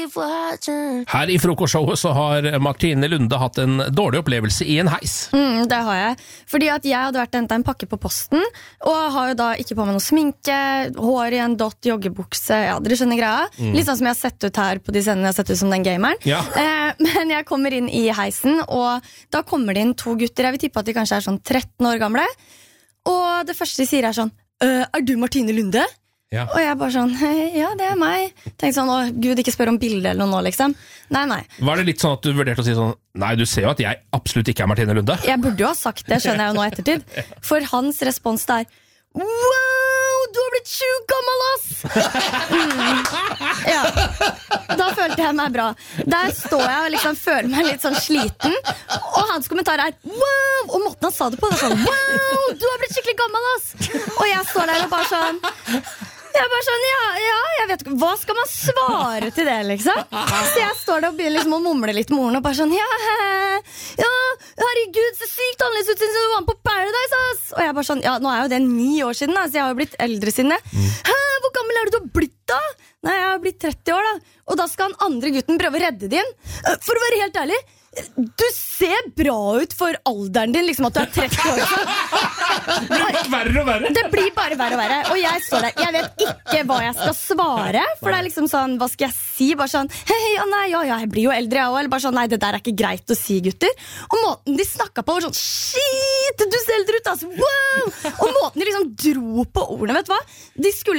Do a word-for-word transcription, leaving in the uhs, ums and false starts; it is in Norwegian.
Her i frokostshowet så har Martine Lunde hatt en dårlig opplevelse i en heis. Mm, det har jeg. Fordi at jeg hadde vært og hentet en pakke på posten, og har jo da ikke på meg noe sminke, hår i en dott, joggebukse, ja, dere skjønner greia. Mm. Litt sånn som jeg har sett ut her på de scenene, jeg har sett ut som den gameren. Ja. Eh, men jeg kommer inn i heisen, og da kommer det inn to gutter, jeg vil tippe at de kanskje er sånn tretten år gamle, og det første de sier er sånn, er du Martine Lunde? Ja. Og jeg bare sånn, ja, det er meg. Tenkte sånn, å Gud, ikke spør om bildet eller noe nå, liksom. Nei, nei. Var det litt sånn at du vurderte å si sånn, nei, du ser jo at jeg absolutt ikke er Martine Lunde? Jeg burde jo ha sagt det, skjønner jeg jo nå ettertid. For hans respons der, wow, du har blitt sjuk gammel, ass! Mm. Ja, da følte jeg meg bra. Der står jeg og liksom føler meg litt sånn sliten, og hans kommentar er, wow, og måten han sa det på, det er sånn, wow, du har blitt skikkelig gammel, ass! Og jeg står der og bare sånn, jeg er bare sånn, ja, ja, jeg vet ikke, hva skal man svare til det, liksom? Så jeg står der og begynner liksom å mumle litt med ordene, og bare sånn, ja, ja, herregud, så sykt annerledes ut siden du var med på Paradise, ass! Og jeg bare sånn, ja, nå er jo det ni år siden, da, så jeg har jo blitt eldre siden det. Hæ, hvor gammel er du du har blitt da? Nei, jeg har blitt tretti år da. Og da skal han andre gutten prøve å redde din. For å være helt ærlig, du ser bra ut for alderen din, liksom at du er tretti år. Det blir bare verre og verre. Det blir bare verre og verre. Og jeg står der, jeg vet ikke hva jeg skal svare. For det er liksom sånn, hva skal jeg si? Bare sånn, hei, ja, nei, ja, ja, jeg blir jo eldre jeg også. Eller bare sånn, nei, det der er ikke greit å si, gutter. Og måten de snakket på var sånn, shit, du ser eldre ut, altså, wow! Og måten de liksom dro på ordene, vet du hva? De skulle